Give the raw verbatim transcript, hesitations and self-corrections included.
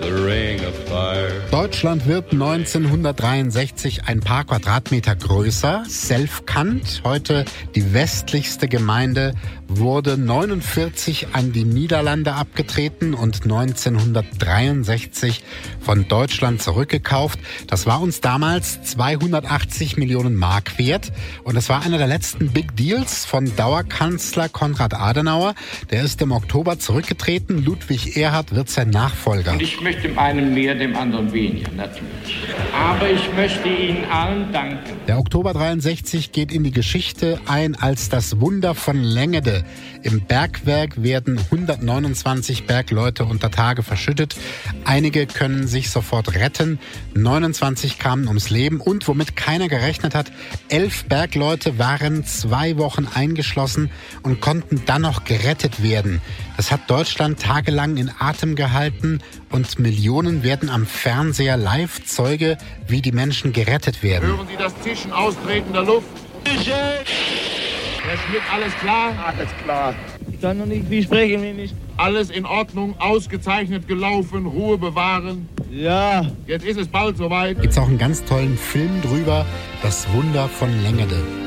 the ring of fire. Deutschland wird neunzehnhundertdreiundsechzig ein paar Quadratmeter größer. Selfkant, heute die westlichste Gemeinde, wurde neunundvierzig an die Niederlande abgetreten und neunzehnhundertdreiundsechzig von Deutschland zurückgekauft. Das war uns damals zweihundertachtzig Millionen Mark wert. Und das war einer der letzten Big Deals von Dauerkanzler Konrad Adenauer. Der ist im Oktober zurückgetreten. Ludwig Erhard wird sein Nachfolger. Und ich möchte dem einen mehr, dem anderen weniger, natürlich. Aber ich möchte Ihnen allen danken. Der Oktober dreiundsechzig geht in die Geschichte ein als das Wunder von Längede. Im Bergwerk werden hundertneunundzwanzig Bergleute unter Tage verschüttet. Einige können sich sofort retten. neunundzwanzig kamen ums Leben. Und womit keiner gerechnet hat, elf Bergleute waren zwei Wochen eingeschlossen und konnten dann noch gerettet werden. Das hat Deutschland tagelang in Atem gehalten und Millionen werden am Fernseher live Zeuge, wie die Menschen gerettet werden. Hören Sie das Zischen austretender Luft? Herr Schmidt, alles klar? Alles klar. Ich kann noch nicht, wie sprechen wir nicht? Alles in Ordnung, ausgezeichnet gelaufen, Ruhe bewahren. Ja. Jetzt ist es bald soweit. Gibt's auch einen ganz tollen Film drüber, Das Wunder von Längede.